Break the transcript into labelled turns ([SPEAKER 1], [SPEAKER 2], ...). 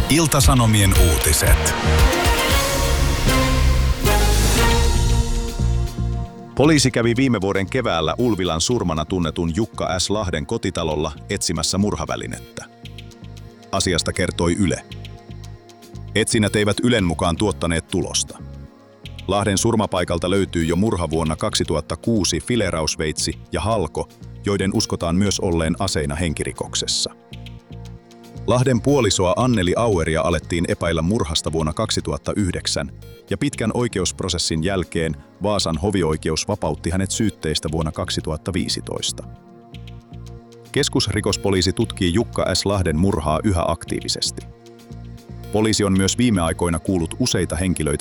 [SPEAKER 1] Ilta-Sanomien uutiset.
[SPEAKER 2] Poliisi kävi viime vuoden keväällä Ulvilan surmana tunnetun Jukka S. Lahden kotitalolla etsimässä murhavälinettä. Asiasta kertoi Yle. Etsinnät eivät Ylen mukaan tuottaneet tulosta. Lahden surmapaikalta löytyy jo murhavuonna 2006 filerausveitsi ja halko, joiden uskotaan myös olleen aseina henkirikoksessa. Lahden puolisoa Anneli Aueria alettiin epäillä murhasta vuonna 2009 ja pitkän oikeusprosessin jälkeen Vaasan hovioikeus vapautti hänet syytteistä vuonna 2015. Keskusrikospoliisi tutkii Jukka S. Lahden murhaa yhä aktiivisesti. Poliisi on myös viime aikoina kuullut useita henkilöitä